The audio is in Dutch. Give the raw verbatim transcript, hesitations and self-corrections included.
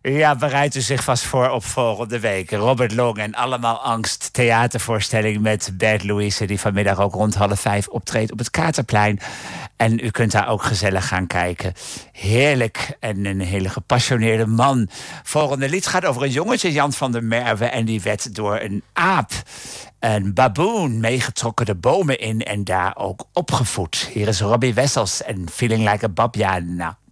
Ja, bereidt u zich vast voor op volgende week. Robert Long en Allemaal Angst, theatervoorstelling met Bert Louise, die vanmiddag ook rond half vijf optreedt op het Katerplein. En u kunt daar ook gezellig gaan kijken. Heerlijk en een hele gepassioneerde man. Volgende lied gaat over een jongetje, Jan van der Merwe, en die werd door een aap, een baboon, meegetrokken de bomen in en daar ook opgevoed. Hier is Robbie Wessels en Feeling Like a Babjana.